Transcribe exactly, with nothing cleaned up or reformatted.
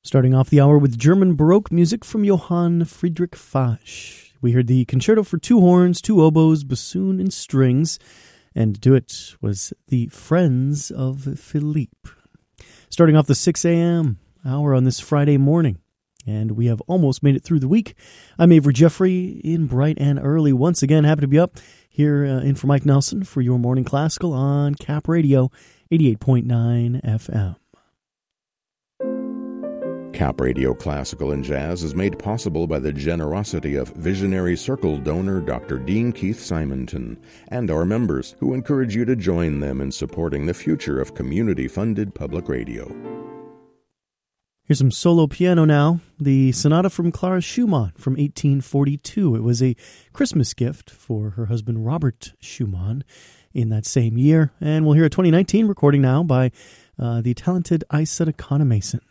Starting off the hour with German Baroque music from Johann Friedrich Fasch. We heard the Concerto for Two Horns, Two Oboes, Bassoon, and Strings, and to do it was the Friends of Philippe. Starting off the six a.m. hour on this Friday morning, and we have almost made it through the week. I'm Avery Jeffrey in bright and early. Once again, happy to be up here uh, in for Mike Nelson for your Morning Classical on Cap Radio eighty-eight point nine F M. Cap Radio Classical and Jazz is made possible by the generosity of Visionary Circle donor Doctor Dean Keith Simonton and our members, who encourage you to join them in supporting the future of community-funded public radio. Here's some solo piano now. The Sonata from Clara Schumann from eighteen forty-two. It was a Christmas gift for her husband Robert Schumann in that same year. And we'll hear a twenty nineteen recording now by uh, the talented Isetta Conemason.